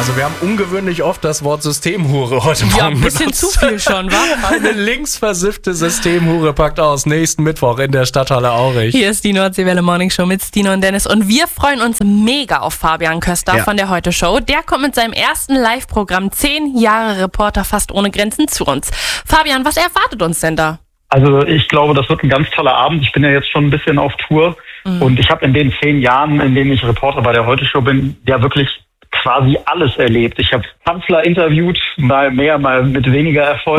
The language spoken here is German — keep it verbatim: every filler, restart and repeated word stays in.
Also wir haben ungewöhnlich oft das Wort Systemhure heute Morgen Ja, ein bisschen benutzt. zu viel schon, wa? Eine linksversiffte Systemhure packt aus. Nächsten Mittwoch in der Stadthalle Aurich. Hier ist die Nordseewelle Morning Show mit Stino und Dennis und wir freuen uns mega auf Fabian Köster Ja. von der Heute Show. Der kommt mit seinem ersten Live-Programm zehn Jahre Reporter fast ohne Grenzen zu uns. Fabian, was erwartet uns denn da? Also ich glaube, das wird ein ganz toller Abend. Ich bin ja jetzt schon ein bisschen auf Tour mhm. und ich habe in den zehn Jahren, in denen ich Reporter bei der Heute Show bin, ja wirklich quasi alles erlebt. Ich habe Kanzler interviewt, mal mehr, mal mit weniger Erfolg.